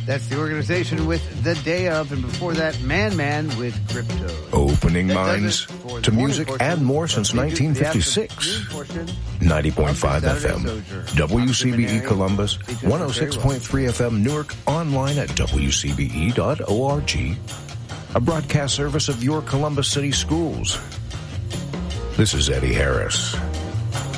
That's the organization with The Day Of, and before that, Man with Crypto. Opening minds to music and more since 1956. 90.5 FM, WCBE Columbus, 106.3 FM Newark, online at WCBE.org. A broadcast service of your Columbus City Schools. This is Eddie Harris.